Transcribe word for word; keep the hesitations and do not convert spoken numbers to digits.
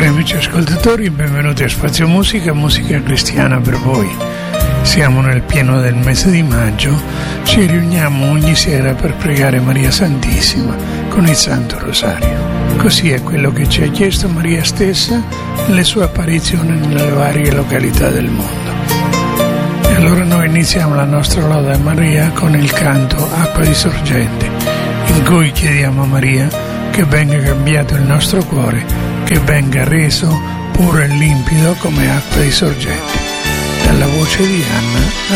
Cari amici ascoltatori, benvenuti a Spazio Musica, musica cristiana per voi. Siamo nel pieno del mese di maggio, ci riuniamo ogni sera per pregare Maria Santissima con il Santo Rosario. Così è quello che ci ha chiesto Maria stessa nelle sue apparizioni nelle varie località del mondo. E allora noi iniziamo la nostra lode a Maria con il canto Acqua di Sorgente, in cui chiediamo a Maria che venga cambiato il nostro cuore, che venga reso puro e limpido come acqua di sorgente. Dalla voce di Anna